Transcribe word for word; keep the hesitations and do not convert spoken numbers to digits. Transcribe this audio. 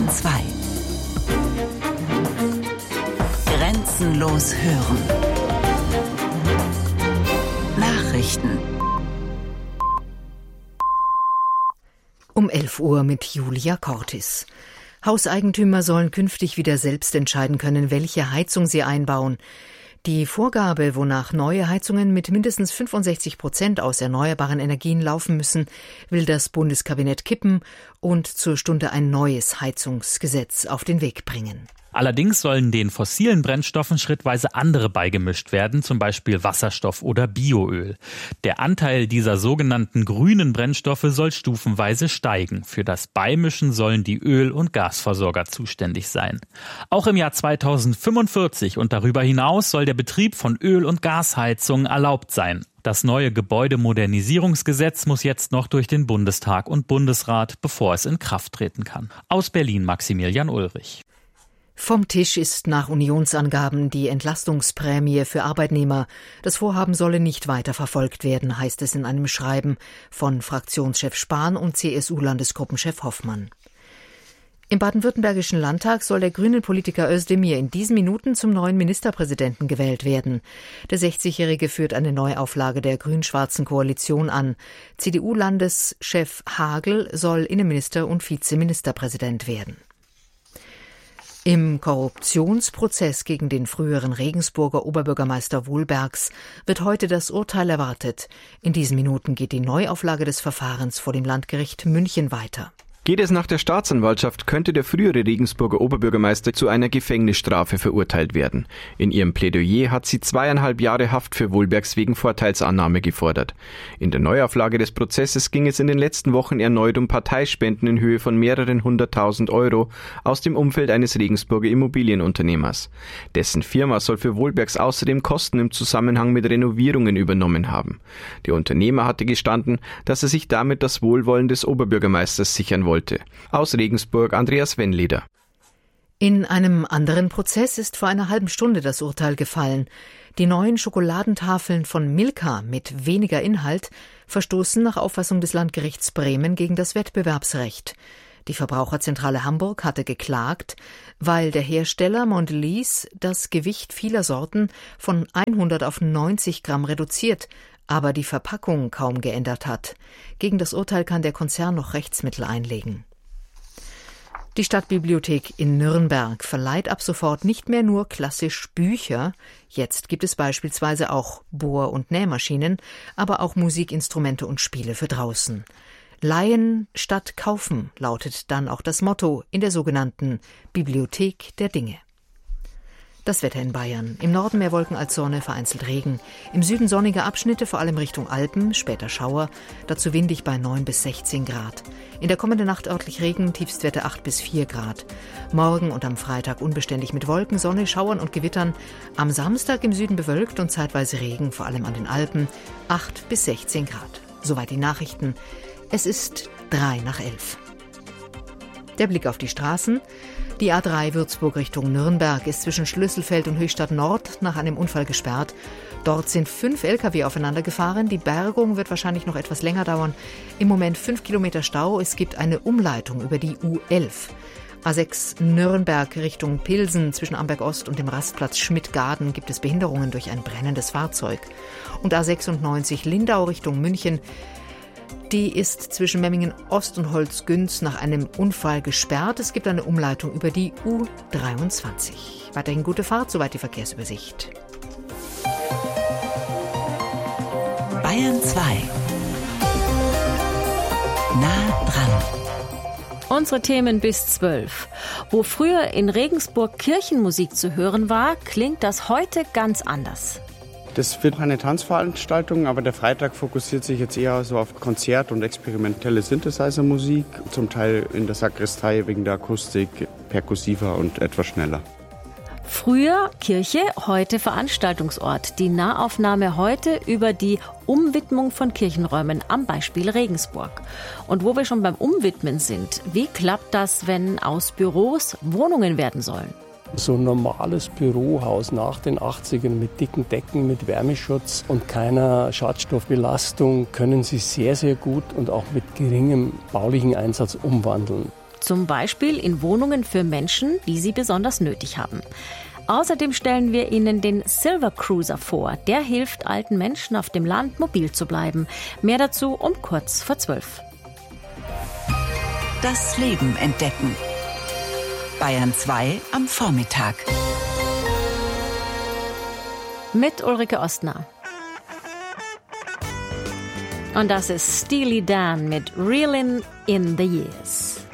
zwei. Grenzenlos hören. Nachrichten. Um elf Uhr mit Julia Cortis. Hauseigentümer sollen künftig wieder selbst entscheiden können, welche Heizung sie einbauen. Die Vorgabe, wonach neue Heizungen mit mindestens fünfundsechzig Prozent aus erneuerbaren Energien laufen müssen, will das Bundeskabinett kippen und zur Stunde ein neues Heizungsgesetz auf den Weg bringen. Allerdings sollen den fossilen Brennstoffen schrittweise andere beigemischt werden, zum Beispiel Wasserstoff oder Bioöl. Der Anteil dieser sogenannten grünen Brennstoffe soll stufenweise steigen. Für das Beimischen sollen die Öl- und Gasversorger zuständig sein. Auch im Jahr zweitausendfünfundvierzig und darüber hinaus soll der Betrieb von Öl- und Gasheizungen erlaubt sein. Das neue Gebäudemodernisierungsgesetz muss jetzt noch durch den Bundestag und Bundesrat, bevor es in Kraft treten kann. Aus Berlin Maximilian Ulrich. Vom Tisch ist nach Unionsangaben die Entlastungsprämie für Arbeitnehmer. Das Vorhaben solle nicht weiter verfolgt werden, heißt es in einem Schreiben von Fraktionschef Spahn und C S U-Landesgruppenchef Hoffmann. Im baden-württembergischen Landtag soll der grünen Politiker Özdemir in diesen Minuten zum neuen Ministerpräsidenten gewählt werden. Der sechzigjährige führt eine Neuauflage der grün-schwarzen Koalition an. C D U-Landeschef Hagel soll Innenminister und Vizeministerpräsident werden. Im Korruptionsprozess gegen den früheren Regensburger Oberbürgermeister Wohlbergs wird heute das Urteil erwartet. In diesen Minuten geht die Neuauflage des Verfahrens vor dem Landgericht München weiter. Geht es nach der Staatsanwaltschaft, könnte der frühere Regensburger Oberbürgermeister zu einer Gefängnisstrafe verurteilt werden. In ihrem Plädoyer hat sie zweieinhalb Jahre Haft für Wohlbergs wegen Vorteilsannahme gefordert. In der Neuauflage des Prozesses ging es in den letzten Wochen erneut um Parteispenden in Höhe von mehreren hunderttausend Euro aus dem Umfeld eines Regensburger Immobilienunternehmers. Dessen Firma soll für Wohlbergs außerdem Kosten im Zusammenhang mit Renovierungen übernommen haben. Der Unternehmer hatte gestanden, dass er sich damit das Wohlwollen des Oberbürgermeisters sichern wollte. Aus Regensburg Andreas Wennleder. In einem anderen Prozess ist vor einer halben Stunde das Urteil gefallen. Die neuen Schokoladentafeln von Milka mit weniger Inhalt verstoßen nach Auffassung des Landgerichts Bremen gegen das Wettbewerbsrecht. Die Verbraucherzentrale Hamburg hatte geklagt, weil der Hersteller Mondelez das Gewicht vieler Sorten von hundert auf neunzig Gramm reduziert, aber die Verpackung kaum geändert hat. Gegen das Urteil kann der Konzern noch Rechtsmittel einlegen. Die Stadtbibliothek in Nürnberg verleiht ab sofort nicht mehr nur klassisch Bücher. Jetzt gibt es beispielsweise auch Bohr- und Nähmaschinen, aber auch Musikinstrumente und Spiele für draußen. Leihen statt kaufen lautet dann auch das Motto in der sogenannten Bibliothek der Dinge. Das Wetter in Bayern. Im Norden mehr Wolken als Sonne, vereinzelt Regen. Im Süden sonnige Abschnitte, vor allem Richtung Alpen, später Schauer. Dazu windig bei neun bis sechzehn Grad. In der kommenden Nacht örtlich Regen, Tiefstwerte acht bis vier Grad. Morgen und am Freitag unbeständig mit Wolken, Sonne, Schauern und Gewittern. Am Samstag im Süden bewölkt und zeitweise Regen, vor allem an den Alpen, acht bis sechzehn Grad. Soweit die Nachrichten. Es ist drei nach elf. Der Blick auf die Straßen. Die A drei Würzburg Richtung Nürnberg ist zwischen Schlüsselfeld und Höchstadt Nord nach einem Unfall gesperrt. Dort sind fünf L K W aufeinander gefahren. Die Bergung wird wahrscheinlich noch etwas länger dauern. Im Moment fünf Kilometer Stau. Es gibt eine Umleitung über die U elf. A sechs Nürnberg Richtung Pilsen zwischen Amberg-Ost und dem Rastplatz Schmidt-Gaden gibt es Behinderungen durch ein brennendes Fahrzeug. Und A sechsundneunzig Lindau Richtung München. Die ist zwischen Memmingen-Ost und Holzgünz nach einem Unfall gesperrt. Es gibt eine Umleitung über die U dreiundzwanzig. Weiterhin gute Fahrt, soweit die Verkehrsübersicht. Bayern zwei. Nah dran. Unsere Themen bis zwölf. Wo früher in Regensburg Kirchenmusik zu hören war, klingt das heute ganz anders. Das wird eine Tanzveranstaltung, aber der Freitag fokussiert sich jetzt eher so auf Konzert- und experimentelle Synthesizer-Musik, zum Teil in der Sakristei wegen der Akustik perkussiver und etwas schneller. Früher Kirche, heute Veranstaltungsort. Die Nahaufnahme heute über die Umwidmung von Kirchenräumen am Beispiel Regensburg. Und wo wir schon beim Umwidmen sind, wie klappt das, wenn aus Büros Wohnungen werden sollen? So ein normales Bürohaus nach den achtzigern mit dicken Decken, mit Wärmeschutz und keiner Schadstoffbelastung können Sie sehr, sehr gut und auch mit geringem baulichen Einsatz umwandeln. Zum Beispiel in Wohnungen für Menschen, die sie besonders nötig haben. Außerdem stellen wir Ihnen den Silver Cruiser vor. Der hilft alten Menschen auf dem Land mobil zu bleiben. Mehr dazu um kurz vor zwölf. Das Leben entdecken. Bayern zwei am Vormittag. Mit Ulrike Ostner. Und das ist Steely Dan mit Reelin' in the Years.